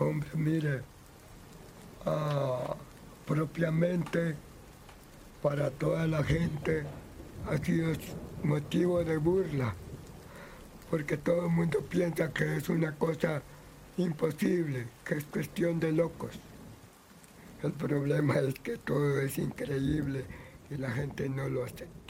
Hombre, mire, propiamente para toda la gente ha sido motivo de burla, porque todo el mundo piensa que es una cosa imposible, que es cuestión de locos. El problema es que todo es increíble y la gente no lo acepta.